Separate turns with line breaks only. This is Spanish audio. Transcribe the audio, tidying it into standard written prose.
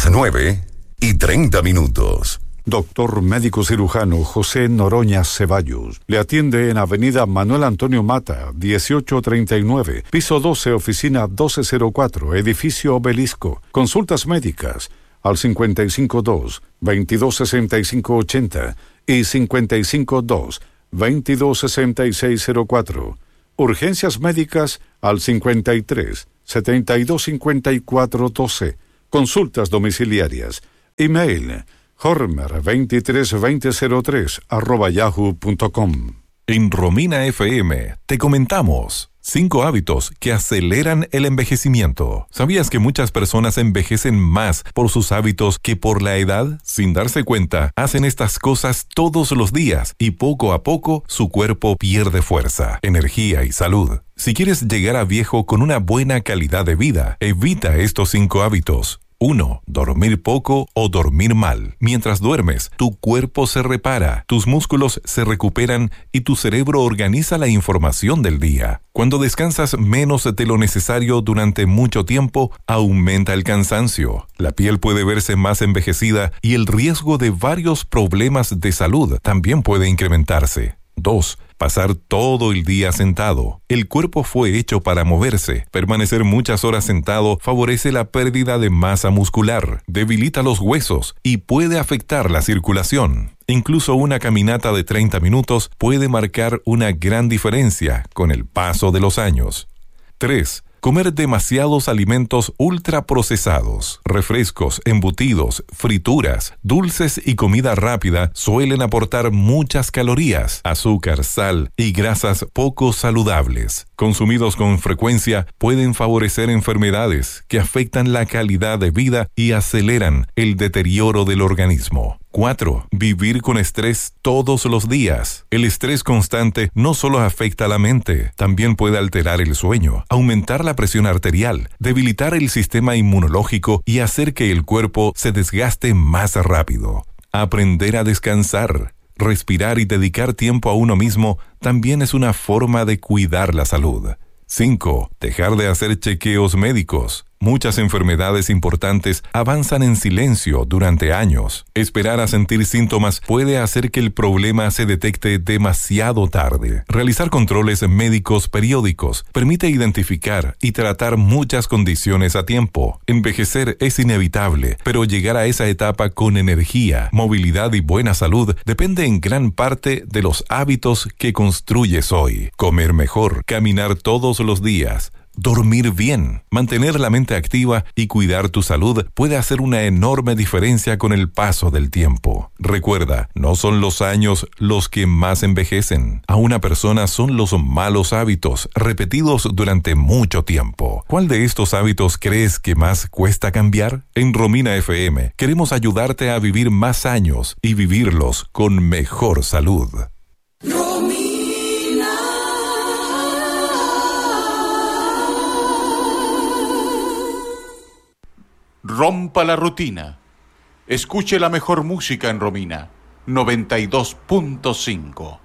Las 9:30.
Doctor médico cirujano José Noroña Ceballos. Le atiende en Avenida Manuel Antonio Mata, 1839, piso 12, oficina 1204, edificio Obelisco. Consultas médicas al 552-226580 y 552-226604. Urgencias médicas al 53-725412. Consultas domiciliarias. Email hormer232003@yahoo.com.
En Romina FM te comentamos 5 hábitos que aceleran el envejecimiento. ¿Sabías que muchas personas envejecen más por sus hábitos que por la edad? Sin darse cuenta, hacen estas cosas todos los días y poco a poco su cuerpo pierde fuerza, energía y salud. Si quieres llegar a viejo con una buena calidad de vida, evita estos 5 hábitos. 1. Dormir poco o dormir mal. Mientras duermes, tu cuerpo se repara, tus músculos se recuperan y tu cerebro organiza la información del día. Cuando descansas menos de lo necesario durante mucho tiempo, aumenta el cansancio. La piel puede verse más envejecida y el riesgo de varios problemas de salud también puede incrementarse. 2. Pasar todo el día sentado. El cuerpo fue hecho para moverse. Permanecer muchas horas sentado favorece la pérdida de masa muscular, debilita los huesos y puede afectar la circulación. Incluso una caminata de 30 minutos puede marcar una gran diferencia con el paso de los años. 3. Comer demasiados alimentos ultraprocesados, refrescos, embutidos, frituras, dulces y comida rápida suelen aportar muchas calorías, azúcar, sal y grasas poco saludables. Consumidos con frecuencia pueden favorecer enfermedades que afectan la calidad de vida y aceleran el deterioro del organismo. 4. Vivir con estrés todos los días. El estrés constante no solo afecta a la mente, también puede alterar el sueño, aumentar la presión arterial, debilitar el sistema inmunológico y hacer que el cuerpo se desgaste más rápido. Aprender a descansar, respirar y dedicar tiempo a uno mismo también es una forma de cuidar la salud. 5. Dejar de hacer chequeos médicos. Muchas enfermedades importantes avanzan en silencio durante años. Esperar a sentir síntomas puede hacer que el problema se detecte demasiado tarde. Realizar controles médicos periódicos permite identificar y tratar muchas condiciones a tiempo. Envejecer es inevitable, pero llegar a esa etapa con energía, movilidad y buena salud depende en gran parte de los hábitos que construyes hoy. Comer mejor, caminar todos los días, dormir bien, mantener la mente activa y cuidar tu salud puede hacer una enorme diferencia con el paso del tiempo. Recuerda, no son los años los que más envejecen. A una persona son los malos hábitos repetidos durante mucho tiempo. ¿Cuál de estos hábitos crees que más cuesta cambiar? En Romina FM queremos ayudarte a vivir más años y vivirlos con mejor salud.
Rompa la rutina. Escuche la mejor música en Romina 92.5.